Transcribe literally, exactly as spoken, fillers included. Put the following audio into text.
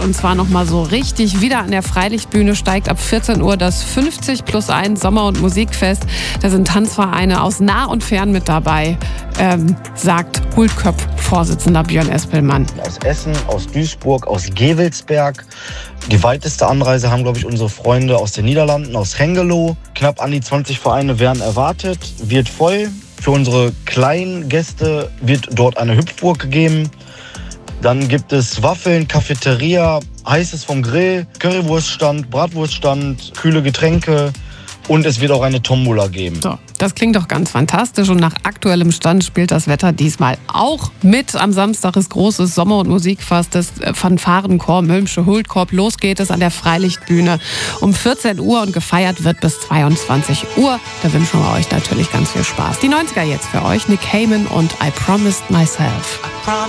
und zwar nochmal so richtig wieder an der Freilichtbühne steigt ab vierzehn Uhr das fünfzig plus eins Sommer- und Musikfest. Da sind Tanzvereine aus nah und fern mit dabei, ähm, sagt Hultköpf-Vorsitzender Björn Espelmann. Aus Essen, aus Duisburg, aus Gevelsberg. Die weiteste Anreise haben, glaube ich, unsere Freunde aus den Niederlanden, aus Hengelo. Knapp an die zwanzig Vereine werden erwartet, wird voll. Für unsere kleinen Gäste wird dort eine Hüpfburg gegeben. Dann gibt es Waffeln, Cafeteria, Heißes vom Grill, Currywurststand, Bratwurststand, kühle Getränke und es wird auch eine Tombola geben. So, das klingt doch ganz fantastisch und nach aktuellem Stand spielt das Wetter diesmal auch mit. Am Samstag ist großes Sommer- und Musikfest des Fanfarenchor Mölmsche Hultkorb. Los geht es an der Freilichtbühne um vierzehn Uhr und gefeiert wird bis zweiundzwanzig Uhr. Da wünschen wir euch natürlich ganz viel Spaß. Die neunziger jetzt für euch, Nick Cayman und I Promised Myself.